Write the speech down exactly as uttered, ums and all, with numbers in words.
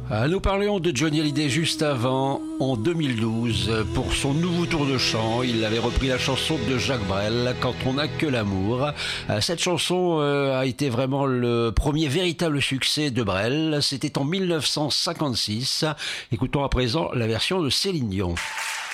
Ah, nous parlions de Johnny Hallyday juste avant, en deux mille douze. Pour son nouveau tour de chant, il avait repris la chanson de Jacques Brel, Quand on n'a que l'amour. Cette chanson a été vraiment le premier véritable succès de Brel. C'était en mille neuf cent cinquante-six. Écoutons à présent la version de Céline Dion.